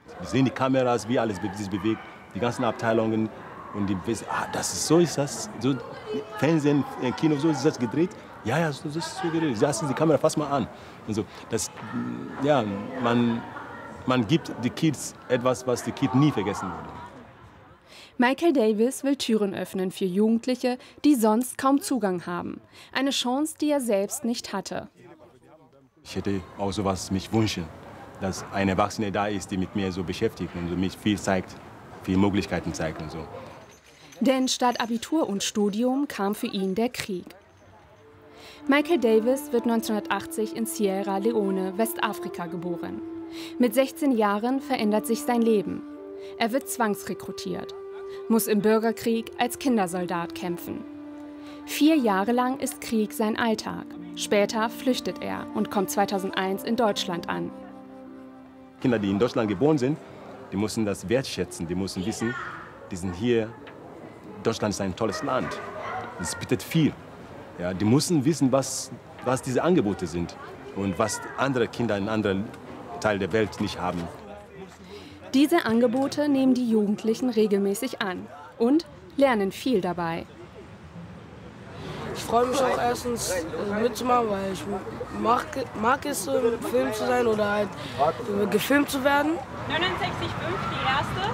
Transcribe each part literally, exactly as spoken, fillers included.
Wir sehen die Kameras, wie alles sich bewegt, die ganzen Abteilungen. Und die wissen, ah, das ist so ist das. So, Fernsehen, Kino, so ist das gedreht. Ja, ja, so ist es so gedreht. Lassen Sie die Kamera fast mal an. Und so, das, ja, man, man gibt den Kids etwas, was die Kids nie vergessen würden. Michael Davis will Türen öffnen für Jugendliche, die sonst kaum Zugang haben. Eine Chance, die er selbst nicht hatte. Ich hätte auch sowas mich wünschen, dass ein Erwachsener da ist, der mit mir so beschäftigt und mich viel zeigt, viele Möglichkeiten zeigt und so. Denn statt Abitur und Studium kam für ihn der Krieg. Michael Davis wird neunzehnhundertachtzig in Sierra Leone, Westafrika, geboren. Mit sechzehn Jahren verändert sich sein Leben. Er wird zwangsrekrutiert, muss im Bürgerkrieg als Kindersoldat kämpfen. Vier Jahre lang ist Krieg sein Alltag. Später flüchtet er und kommt zweitausendeins in Deutschland an. Kinder, die in Deutschland geboren sind, die müssen das wertschätzen, die müssen wissen, die sind hier. Deutschland ist ein tolles Land. Es bietet viel. Ja, die müssen wissen, was, was diese Angebote sind und was andere Kinder in anderen Teilen der Welt nicht haben. Diese Angebote nehmen die Jugendlichen regelmäßig an und lernen viel dabei. Ich freue mich auch erstens mitzumachen, weil ich mag, mag es, so im Film zu sein oder halt gefilmt zu werden. neunundsechzig Komma fünf, die erste.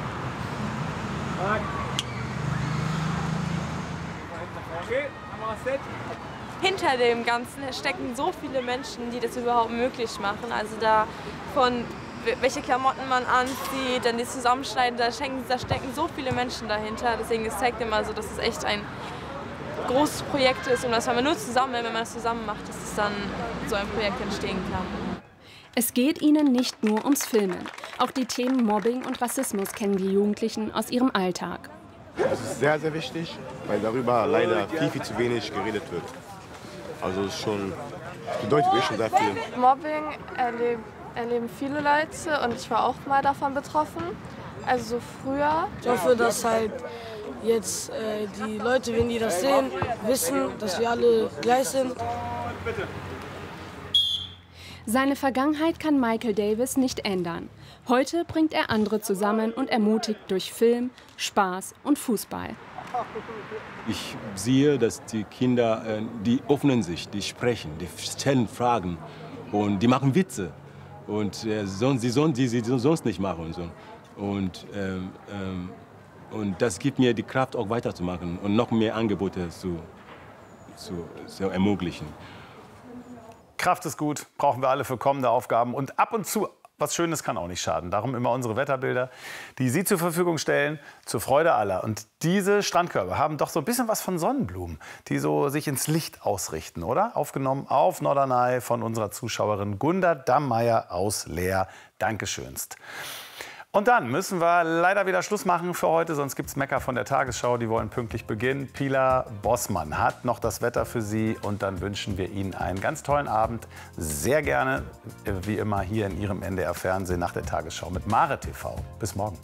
Hinter dem Ganzen stecken so viele Menschen, die das überhaupt möglich machen. Also da von welche Klamotten man anzieht, dann die Zusammenschneiden, da stecken, da stecken so viele Menschen dahinter. Deswegen es zeigt immer so, dass es echt ein großes Projekt ist und dass man nur zusammen, wenn man es zusammen macht, dass es dann so ein Projekt entstehen kann. Es geht ihnen nicht nur ums Filmen. Auch die Themen Mobbing und Rassismus kennen die Jugendlichen aus ihrem Alltag. Das ist sehr, sehr wichtig, weil darüber leider viel, viel zu wenig geredet wird. Also es ist schon, es bedeutet mir schon sehr viel. Mobbing erleben, erleben viele Leute und ich war auch mal davon betroffen. Also so früher. Ich hoffe, dass halt jetzt äh, die Leute, wenn die das sehen, wissen, dass wir alle gleich sind. Seine Vergangenheit kann Michael Davis nicht ändern. Heute bringt er andere zusammen und ermutigt durch Film, Spaß und Fußball. Ich sehe, dass die Kinder, die öffnen sich, die sprechen, die stellen Fragen und die machen Witze. Und äh, sonst, die, sonst, die sie sonst nicht machen. Und, so. und, ähm, ähm, und das gibt mir die Kraft, auch weiterzumachen und noch mehr Angebote zu, zu, zu ermöglichen. Kraft ist gut, brauchen wir alle für kommende Aufgaben. Und ab und zu was Schönes kann auch nicht schaden. Darum immer unsere Wetterbilder, die Sie zur Verfügung stellen, zur Freude aller. Und diese Strandkörbe haben doch so ein bisschen was von Sonnenblumen, die so sich ins Licht ausrichten, oder? Aufgenommen auf Norderney von unserer Zuschauerin Gunda Dammeier aus Leer. Dankeschönst. Und dann müssen wir leider wieder Schluss machen für heute, sonst gibt es Mecker von der Tagesschau, die wollen pünktlich beginnen. Pilar Bossmann hat noch das Wetter für Sie und dann wünschen wir Ihnen einen ganz tollen Abend. Sehr gerne, wie immer, hier in Ihrem N D R-Fernsehen nach der Tagesschau mit Mare T V. Bis morgen.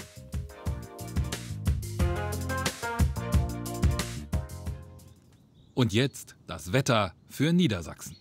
Und jetzt das Wetter für Niedersachsen.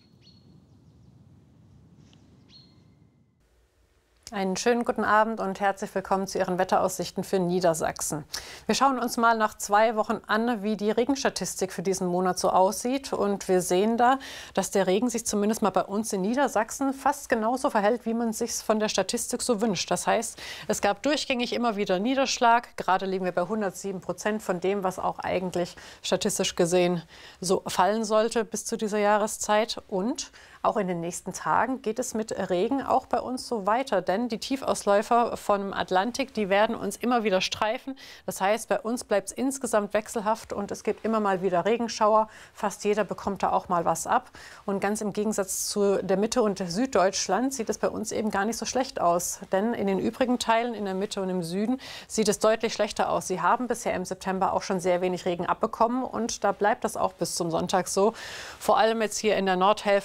Einen schönen guten Abend und herzlich willkommen zu Ihren Wetteraussichten für Niedersachsen. Wir schauen uns mal nach zwei Wochen an, wie die Regenstatistik für diesen Monat so aussieht. Und wir sehen da, dass der Regen sich zumindest mal bei uns in Niedersachsen fast genauso verhält, wie man es sich von der Statistik so wünscht. Das heißt, es gab durchgängig immer wieder Niederschlag. Gerade liegen wir bei hundertsieben Prozent von dem, was auch eigentlich statistisch gesehen so fallen sollte bis zu dieser Jahreszeit. Und auch in den nächsten Tagen geht es mit Regen auch bei uns so weiter, denn die Tiefausläufer vom Atlantik, die werden uns immer wieder streifen. Das heißt, bei uns bleibt es insgesamt wechselhaft und es gibt immer mal wieder Regenschauer. Fast jeder bekommt da auch mal was ab. Und ganz im Gegensatz zu der Mitte und Süddeutschland sieht es bei uns eben gar nicht so schlecht aus. Denn in den übrigen Teilen, in der Mitte und im Süden, sieht es deutlich schlechter aus. Sie haben bisher im September auch schon sehr wenig Regen abbekommen und da bleibt das auch bis zum Sonntag so. Vor allem jetzt hier in der Nordhälfte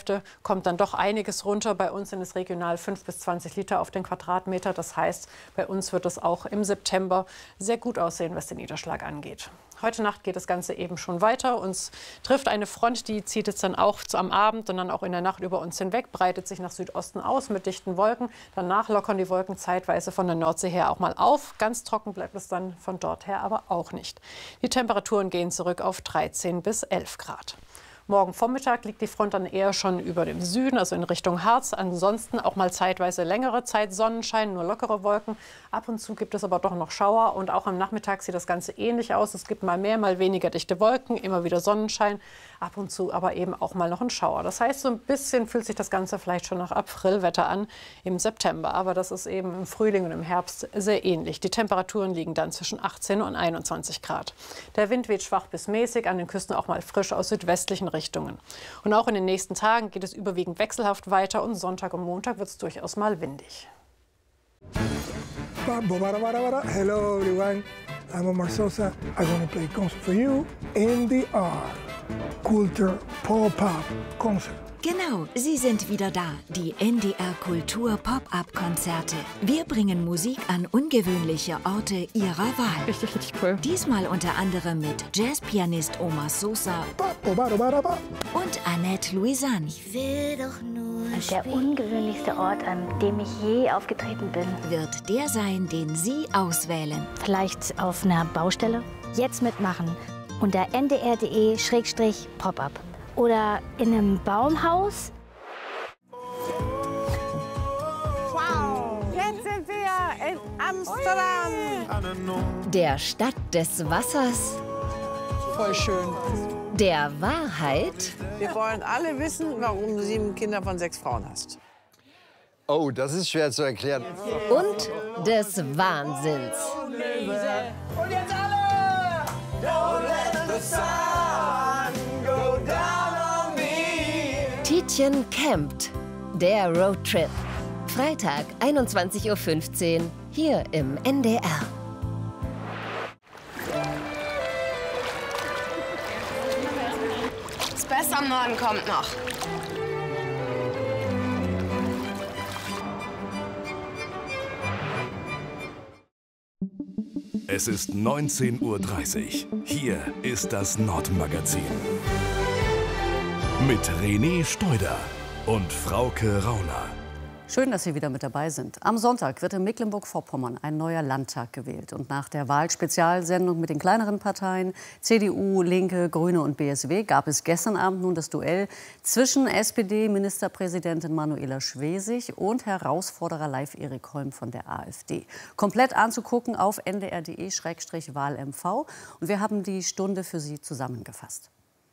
kommt dann doch einiges runter. Bei uns sind es regional fünf bis zwanzig Liter auf den Quadratmeter. Das heißt, bei uns wird es auch im September sehr gut aussehen, was den Niederschlag angeht. Heute Nacht geht das Ganze eben schon weiter. Uns trifft eine Front, die zieht jetzt dann auch am Abend und dann auch in der Nacht über uns hinweg, breitet sich nach Südosten aus mit dichten Wolken. Danach lockern die Wolken zeitweise von der Nordsee her auch mal auf. Ganz trocken bleibt es dann von dort her aber auch nicht. Die Temperaturen gehen zurück auf dreizehn bis elf Grad. Morgen Vormittag liegt die Front dann eher schon über dem Süden, also in Richtung Harz. Ansonsten auch mal zeitweise längere Zeit Sonnenschein, nur lockere Wolken. Ab und zu gibt es aber doch noch Schauer. Und auch am Nachmittag sieht das Ganze ähnlich aus. Es gibt mal mehr, mal weniger dichte Wolken, immer wieder Sonnenschein. Ab und zu aber eben auch mal noch ein Schauer. Das heißt, so ein bisschen fühlt sich das Ganze vielleicht schon nach Aprilwetter an im September. Aber das ist eben im Frühling und im Herbst sehr ähnlich. Die Temperaturen liegen dann zwischen achtzehn und einundzwanzig Grad. Der Wind weht schwach bis mäßig, an den Küsten auch mal frisch aus südwestlichen Richtungen. Und auch in den nächsten Tagen geht es überwiegend wechselhaft weiter und Sonntag und Montag wird es durchaus mal windig. Hello everyone, I'm Omar Sosa. I'm gonna play concert for you, N D R, Kultur Pop-Up Concert. Genau, sie sind wieder da, die N D R Kultur Pop-Up-Konzerte. Wir bringen Musik an ungewöhnliche Orte ihrer Wahl. Richtig, richtig cool. Diesmal unter anderem mit Jazzpianist Omar Sosa und Annette Louisanne. Ich will doch nur der ungewöhnlichste Ort, an dem ich je aufgetreten bin, wird der sein, den Sie auswählen. Vielleicht auf einer Baustelle? Jetzt mitmachen unter n d r punkt d e Schrägstrich Pop-Up. Oder in einem Baumhaus? Wow, jetzt sind wir in Amsterdam. Der Stadt des Wassers. Voll schön. Der Wahrheit. Wir wollen alle wissen, warum du sieben Kinder von sechs Frauen hast. Oh, das ist schwer zu erklären. Und des Wahnsinns. Und jetzt alle! Don't let the sun go down on me. Tietjen campt. Der Roadtrip. Freitag, einundzwanzig Uhr fünfzehn, hier im N D R. Das Beste am Norden kommt noch. Es ist neunzehn Uhr dreißig. Hier ist das Nordmagazin. Mit René Steuder und Frauke Rauner. Schön, dass Sie wieder mit dabei sind. Am Sonntag wird in Mecklenburg-Vorpommern ein neuer Landtag gewählt. Und nach der Wahlspezialsendung mit den kleineren Parteien, C D U, Linke, Grüne und B S W, gab es gestern Abend nun das Duell zwischen S P D-Ministerpräsidentin Manuela Schwesig und Herausforderer Leif Erik Holm von der AfD. Komplett anzugucken auf n d r punkt d e Schrägstrich Wahl M V. Und wir haben die Stunde für Sie zusammengefasst.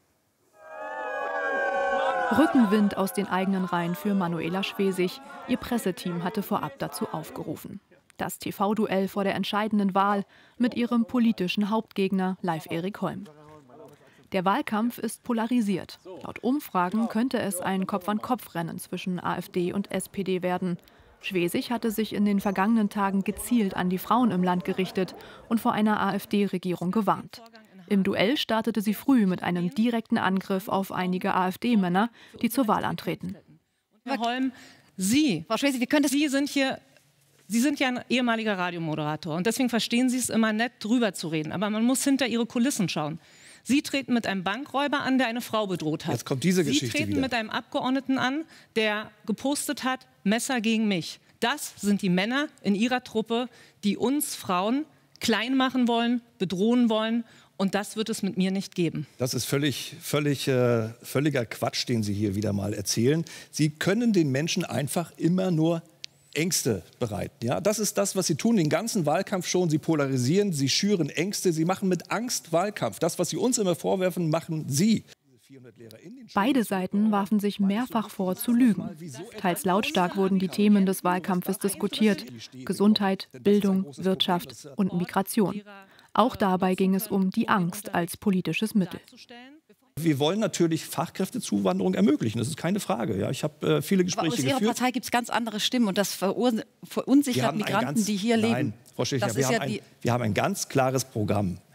Rückenwind aus den eigenen Reihen für Manuela Schwesig. Ihr Presseteam hatte vorab dazu aufgerufen. Das T V-Duell vor der entscheidenden Wahl mit ihrem politischen Hauptgegner Leif Erik Holm. Der Wahlkampf ist polarisiert. Laut Umfragen könnte es ein Kopf-an-Kopf-Rennen zwischen AfD und S P D werden. Schwesig hatte sich in den vergangenen Tagen gezielt an die Frauen im Land gerichtet und vor einer AfD-Regierung gewarnt. Im Duell startete sie früh mit einem direkten Angriff auf einige AfD-Männer, die zur Wahl antreten. Herr Holm, Sie, Frau Schwesig, wie könnte Sie sind hier, Sie sind ja ein ehemaliger Radiomoderator und deswegen verstehen Sie es immer nett, drüber zu reden. Aber man muss hinter Ihre Kulissen schauen. Sie treten mit einem Bankräuber an, der eine Frau bedroht hat. Jetzt kommt diese Geschichte Sie treten wieder. mit einem Abgeordneten an, der gepostet hat, Messer gegen mich. Das sind die Männer in Ihrer Truppe, die uns Frauen klein machen wollen, bedrohen wollen. Und das wird es mit mir nicht geben. Das ist völlig, völlig, äh, völliger Quatsch, den Sie hier wieder mal erzählen. Sie können den Menschen einfach immer nur Ängste bereiten. Ja? Das ist das, was Sie tun, den ganzen Wahlkampf schon. Sie polarisieren, Sie schüren Ängste, Sie machen mit Angst Wahlkampf. Das, was Sie uns immer vorwerfen, machen Sie. Beide Seiten warfen sich mehrfach vor, zu lügen. Teils lautstark wurden die Themen des Wahlkampfes diskutiert: Gesundheit, Bildung, Wirtschaft und Migration. Auch dabei ging es um die Angst als politisches Mittel. Wir wollen natürlich Fachkräftezuwanderung ermöglichen, das ist keine Frage. Ja, ich habe äh, viele Gespräche geführt. Aber aus Ihrer Partei gibt es ganz andere Stimmen und das verunsichert Migranten, ganz, die hier leben. Nein, Frau Schwesig, wir, ja wir, haben ein, wir haben ein ganz klares Programm.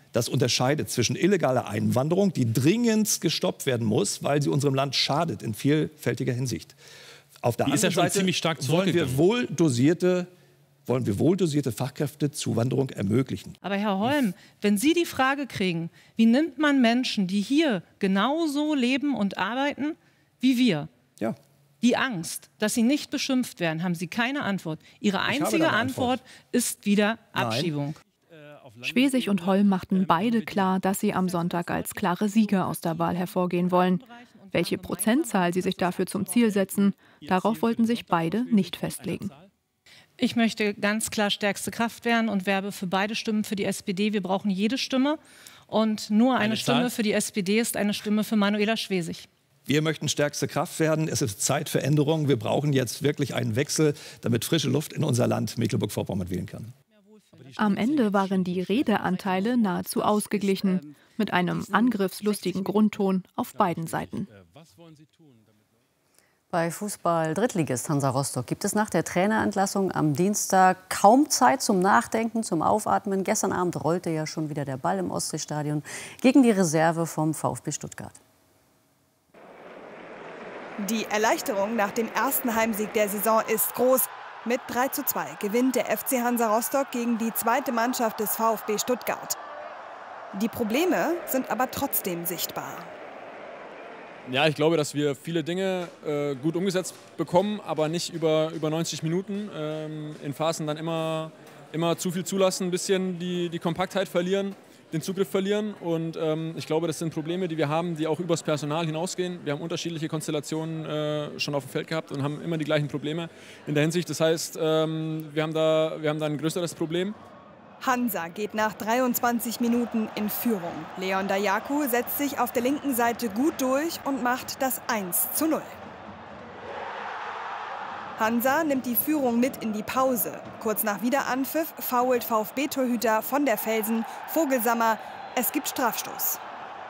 Das unterscheidet zwischen illegaler Einwanderung, die dringend gestoppt werden muss, weil sie unserem Land schadet in vielfältiger Hinsicht. Auf der Die ist ja anderen schon Seite ziemlich stark wollen wir zurückgegangen. wohl dosierte wollen wir wohl dosierte Fachkräftezuwanderung ermöglichen. Aber Herr Holm, wenn Sie die Frage kriegen, wie nimmt man Menschen, die hier genauso leben und arbeiten wie wir, ja. die Angst, dass sie nicht beschimpft werden, haben Sie keine Antwort. Ihre einzige Antwort. Antwort ist wieder Abschiebung. Schwesig und Holm machten beide klar, dass sie am Sonntag als klare Sieger aus der Wahl hervorgehen wollen. Welche Prozentzahl sie sich dafür zum Ziel setzen, darauf wollten sich beide nicht festlegen. Ich möchte ganz klar stärkste Kraft werden und werbe für beide Stimmen für die S P D. Wir brauchen jede Stimme. Und nur eine, eine Stimme für die S P D ist eine Stimme für Manuela Schwesig. Wir möchten stärkste Kraft werden. Es ist Zeit für Änderungen. Wir brauchen jetzt wirklich einen Wechsel, damit frische Luft in unser Land Mecklenburg-Vorpommern wählen kann. Am Ende waren die Redeanteile nahezu ausgeglichen, mit einem angriffslustigen Grundton auf beiden Seiten. Bei Fußball-Drittligist Hansa Rostock gibt es nach der Trainerentlassung am Dienstag kaum Zeit zum Nachdenken, zum Aufatmen. Gestern Abend rollte ja schon wieder der Ball im Ostseestadion gegen die Reserve vom VfB Stuttgart. Die Erleichterung nach dem ersten Heimsieg der Saison ist groß. Mit drei zu zwei gewinnt der F C Hansa Rostock gegen die zweite Mannschaft des VfB Stuttgart. Die Probleme sind aber trotzdem sichtbar. Ja, ich glaube, dass wir viele Dinge äh, gut umgesetzt bekommen, aber nicht über, über neunzig Minuten. Ähm, in Phasen dann immer, immer zu viel zulassen, ein bisschen die, die Kompaktheit verlieren, den Zugriff verlieren. Und ähm, ich glaube, das sind Probleme, die wir haben, die auch übers Personal hinausgehen. Wir haben unterschiedliche Konstellationen äh, schon auf dem Feld gehabt und haben immer die gleichen Probleme in der Hinsicht. Das heißt, ähm, wir haben da, wir haben da ein größeres Problem. Hansa geht nach dreiundzwanzig Minuten in Führung. Leon Dayaku setzt sich auf der linken Seite gut durch und macht das eins zu null. Hansa nimmt die Führung mit in die Pause. Kurz nach Wiederanpfiff foult VfB-Torhüter von der Felsen Vogelsammer. Es gibt Strafstoß.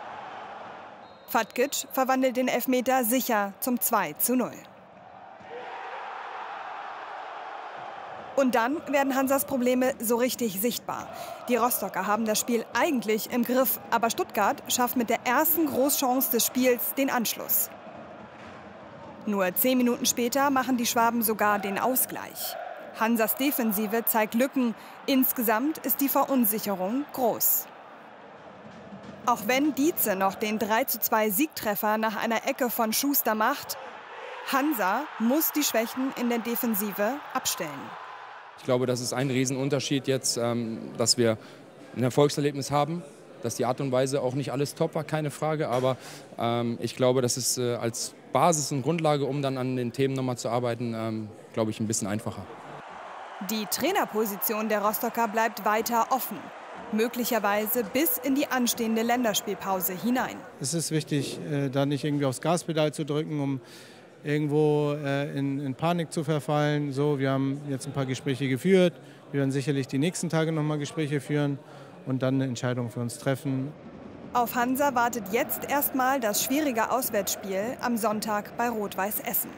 Fatkic verwandelt den Elfmeter sicher zum zwei zu null. Und dann werden Hansas Probleme so richtig sichtbar. Die Rostocker haben das Spiel eigentlich im Griff, aber Stuttgart schafft mit der ersten Großchance des Spiels den Anschluss. Nur zehn Minuten später machen die Schwaben sogar den Ausgleich. Hansas Defensive zeigt Lücken. Insgesamt ist die Verunsicherung groß. Auch wenn Dietze noch den drei zu zwei Siegtreffer nach einer Ecke von Schuster macht, Hansa muss die Schwächen in der Defensive abstellen. Ich glaube, das ist ein Riesenunterschied jetzt, dass wir ein Erfolgserlebnis haben, dass die Art und Weise auch nicht alles top war, keine Frage, aber ich glaube, das ist als Basis und Grundlage, um dann an den Themen nochmal zu arbeiten, glaube ich, ein bisschen einfacher. Die Trainerposition der Rostocker bleibt weiter offen, möglicherweise bis in die anstehende Länderspielpause hinein. Es ist wichtig, da nicht irgendwie aufs Gaspedal zu drücken, um irgendwo äh, in, in Panik zu verfallen. So, wir haben jetzt ein paar Gespräche geführt. Wir werden sicherlich die nächsten Tage noch mal Gespräche führen und dann eine Entscheidung für uns treffen. Auf Hansa wartet jetzt erstmal das schwierige Auswärtsspiel am Sonntag bei Rot-Weiß Essen.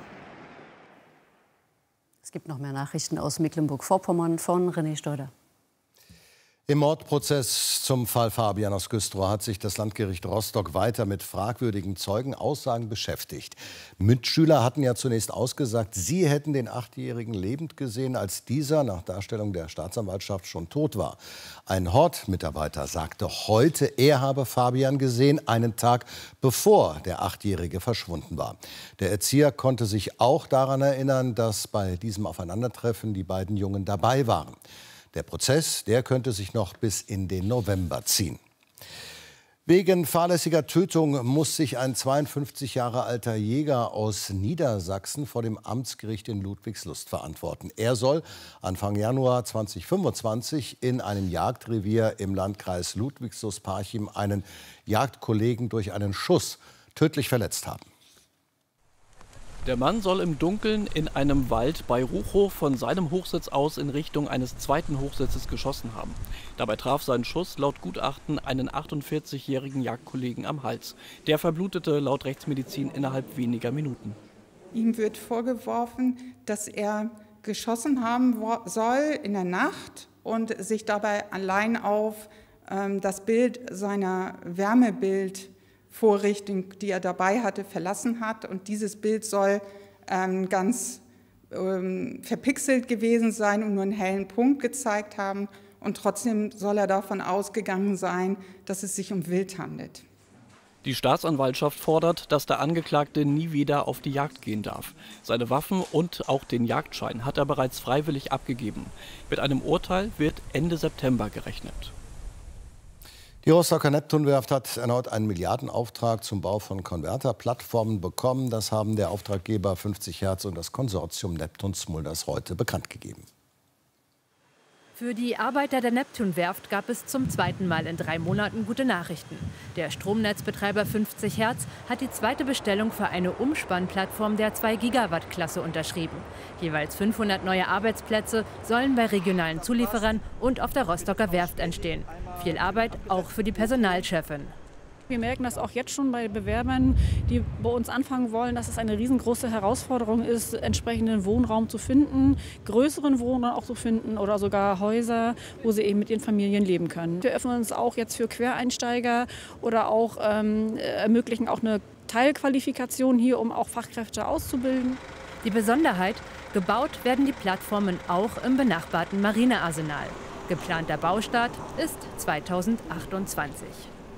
Es gibt noch mehr Nachrichten aus Mecklenburg-Vorpommern von René Steuder. Im Mordprozess zum Fall Fabian aus Güstrow hat sich das Landgericht Rostock weiter mit fragwürdigen Zeugenaussagen beschäftigt. Mitschüler hatten ja zunächst ausgesagt, sie hätten den Achtjährigen lebend gesehen, als dieser nach Darstellung der Staatsanwaltschaft schon tot war. Ein Hortmitarbeiter sagte heute, er habe Fabian gesehen, einen Tag bevor der Achtjährige verschwunden war. Der Erzieher konnte sich auch daran erinnern, dass bei diesem Aufeinandertreffen die beiden Jungen dabei waren. Der Prozess, der könnte sich noch bis in den November ziehen. Wegen fahrlässiger Tötung muss sich ein zweiundfünfzig Jahre alter Jäger aus Niedersachsen vor dem Amtsgericht in Ludwigslust verantworten. Er soll Anfang Januar zweitausendfünfundzwanzig in einem Jagdrevier im Landkreis Ludwigslust-Parchim einen Jagdkollegen durch einen Schuss tödlich verletzt haben. Der Mann soll im Dunkeln in einem Wald bei Ruchhof von seinem Hochsitz aus in Richtung eines zweiten Hochsitzes geschossen haben. Dabei traf sein Schuss laut Gutachten einen achtundvierzigjährigen Jagdkollegen am Hals. Der verblutete laut Rechtsmedizin innerhalb weniger Minuten. Ihm wird vorgeworfen, dass er geschossen haben soll in der Nacht und sich dabei allein auf ähm, das Bild seiner Wärmebildvorrichtung, die er dabei hatte, verlassen hat. Und dieses Bild soll ähm, ganz ähm, verpixelt gewesen sein und nur einen hellen Punkt gezeigt haben. Und trotzdem soll er davon ausgegangen sein, dass es sich um Wild handelt. Die Staatsanwaltschaft fordert, dass der Angeklagte nie wieder auf die Jagd gehen darf. Seine Waffen und auch den Jagdschein hat er bereits freiwillig abgegeben. Mit einem Urteil wird Ende September gerechnet. Die Rostocker Neptunwerft hat erneut einen Milliardenauftrag zum Bau von Konverterplattformen bekommen. Das haben der Auftraggeber fünfzig Hertz und das Konsortium Neptun Smulders heute bekannt gegeben. Für die Arbeiter der Neptunwerft gab es zum zweiten Mal in drei Monaten gute Nachrichten. Der Stromnetzbetreiber fünfzig Hertz hat die zweite Bestellung für eine Umspannplattform der zwei Gigawatt Klasse unterschrieben. Jeweils fünfhundert neue Arbeitsplätze sollen bei regionalen Zulieferern und auf der Rostocker Werft entstehen. Viel Arbeit auch für die Personalchefin. Wir merken das auch jetzt schon bei Bewerbern, die bei uns anfangen wollen, dass es eine riesengroße Herausforderung ist, entsprechenden Wohnraum zu finden, größeren Wohnraum auch zu finden oder sogar Häuser, wo sie eben mit ihren Familien leben können. Wir öffnen uns auch jetzt für Quereinsteiger oder auch ähm, ermöglichen auch eine Teilqualifikation hier, um auch Fachkräfte auszubilden. Die Besonderheit, gebaut werden die Plattformen auch im benachbarten Marinearsenal. Geplanter Baustart ist zweitausendachtundzwanzig.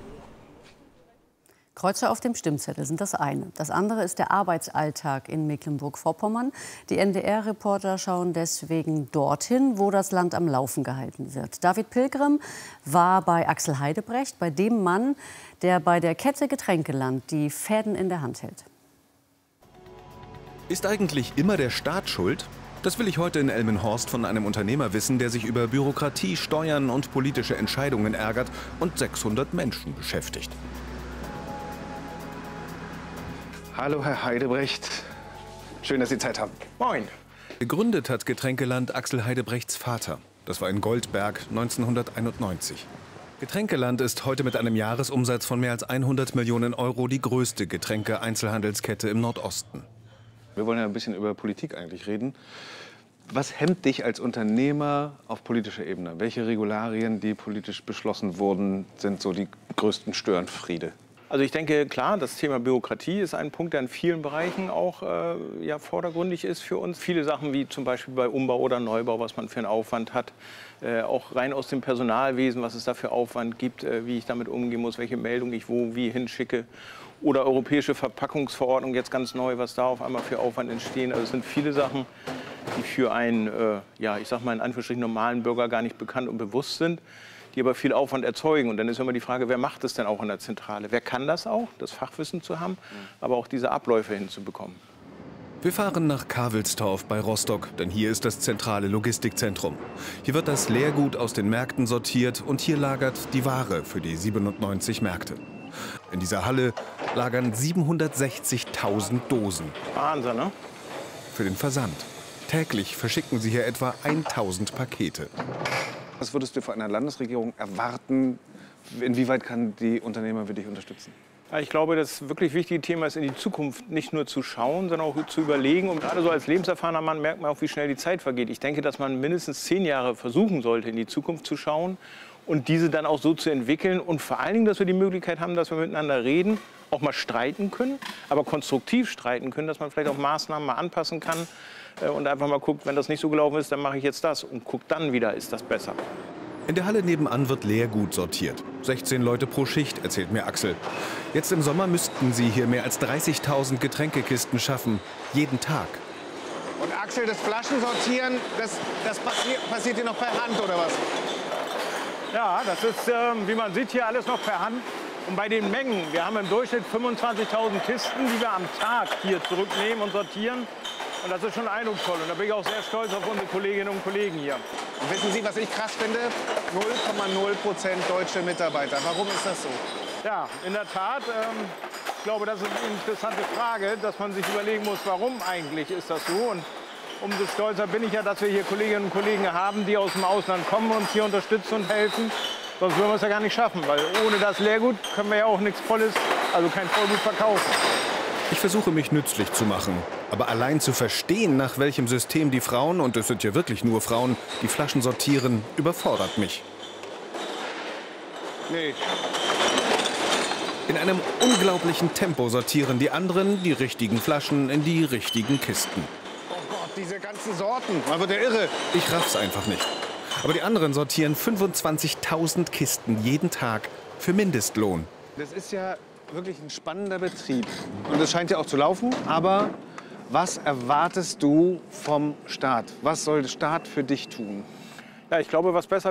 Kreuze auf dem Stimmzettel sind das eine. Das andere ist der Arbeitsalltag in Mecklenburg-Vorpommern. Die N D R-Reporter schauen deswegen dorthin, wo das Land am Laufen gehalten wird. David Pilgrim war bei Axel Heidebrecht, bei dem Mann, der bei der Kette Getränkeland die Fäden in der Hand hält. Ist eigentlich immer der Staat schuld? Das will ich heute in Elmenhorst von einem Unternehmer wissen, der sich über Bürokratie, Steuern und politische Entscheidungen ärgert und sechshundert Menschen beschäftigt. Hallo, Herr Heidebrecht. Schön, dass Sie Zeit haben. Moin. Gegründet hat Getränkeland Axel Heidebrechts Vater. Das war in Goldberg neunzehnhunderteinundneunzig. Getränkeland ist heute mit einem Jahresumsatz von mehr als hundert Millionen Euro die größte Getränke-Einzelhandelskette im Nordosten. Wir wollen ja ein bisschen über Politik eigentlich reden. Was hemmt dich als Unternehmer auf politischer Ebene? Welche Regularien, die politisch beschlossen wurden, sind so die größten Störenfriede? Also ich denke, klar, das Thema Bürokratie ist ein Punkt, der in vielen Bereichen auch äh, ja, vordergründig ist für uns. Viele Sachen wie zum Beispiel bei Umbau oder Neubau, was man für einen Aufwand hat. Äh, auch rein aus dem Personalwesen, was es da für Aufwand gibt, äh, wie ich damit umgehen muss, welche Meldung ich wo, wie hinschicke. Oder europäische Verpackungsverordnung, jetzt ganz neu, was da auf einmal für Aufwand entstehen. Also es sind viele Sachen, die für einen, äh, ja, ich sag mal in Anführungsstrichen normalen Bürger gar nicht bekannt und bewusst sind, die aber viel Aufwand erzeugen. Und dann ist immer die Frage, wer macht es denn auch in der Zentrale? Wer kann das auch, das Fachwissen zu haben, aber auch diese Abläufe hinzubekommen? Wir fahren nach Kavelstorf bei Rostock, denn hier ist das zentrale Logistikzentrum. Hier wird das Leergut aus den Märkten sortiert und hier lagert die Ware für die siebenundneunzig Märkte. In dieser Halle lagern siebenhundertsechzigtausend Dosen. Wahnsinn, ne? Für den Versand. Täglich verschicken sie hier etwa tausend Pakete. Was würdest du von einer Landesregierung erwarten? Inwieweit kann die Unternehmer für dich unterstützen? Ja, ich glaube, das wirklich wichtige Thema ist, in die Zukunft nicht nur zu schauen, sondern auch zu überlegen. Und gerade so als lebenserfahrener Mann merkt man auch, wie schnell die Zeit vergeht. Ich denke, dass man mindestens zehn Jahre versuchen sollte, in die Zukunft zu schauen und diese dann auch so zu entwickeln. Und vor allen Dingen, dass wir die Möglichkeit haben, dass wir miteinander reden, auch mal streiten können, aber konstruktiv streiten können, dass man vielleicht auch Maßnahmen mal anpassen kann. Und einfach mal guckt, wenn das nicht so gelaufen ist, dann mache ich jetzt das. Und guckt dann wieder, ist das besser. In der Halle nebenan wird Leergut sortiert. sechzehn Leute pro Schicht, erzählt mir Axel. Jetzt im Sommer müssten sie hier mehr als dreißigtausend Getränkekisten schaffen. Jeden Tag. Und Axel, das Flaschensortieren, das, das passi passiert hier noch per Hand, oder was? Ja, das ist, ähm, wie man sieht, hier alles noch per Hand. Und bei den Mengen, wir haben im Durchschnitt fünfundzwanzigtausend Kisten, die wir am Tag hier zurücknehmen und sortieren. Und das ist schon eindrucksvoll. Und da bin ich auch sehr stolz auf unsere Kolleginnen und Kollegen hier. Und wissen Sie, was ich krass finde? null Komma null Prozent deutsche Mitarbeiter. Warum ist das so? Ja, in der Tat. Ähm, ich glaube, das ist eine interessante Frage, dass man sich überlegen muss, warum eigentlich ist das so. Und umso stolzer bin ich ja, dass wir hier Kolleginnen und Kollegen haben, die aus dem Ausland kommen und uns hier unterstützen und helfen. Sonst würden wir es ja gar nicht schaffen, weil ohne das Leergut können wir ja auch nichts Volles, also kein Vollgut verkaufen. Ich versuche mich nützlich zu machen. Aber allein zu verstehen, nach welchem System die Frauen, und es sind ja wirklich nur Frauen, die Flaschen sortieren, überfordert mich. Nee. In einem unglaublichen Tempo sortieren die anderen die richtigen Flaschen in die richtigen Kisten. Oh Gott, diese ganzen Sorten. Man wird ja irre. Ich raff's einfach nicht. Aber die anderen sortieren fünfundzwanzigtausend Kisten jeden Tag für Mindestlohn. Das ist ja wirklich ein spannender Betrieb. Und es scheint ja auch zu laufen. Aber was erwartest du vom Staat? Was soll der Staat für dich tun? Ja, ich glaube, was besser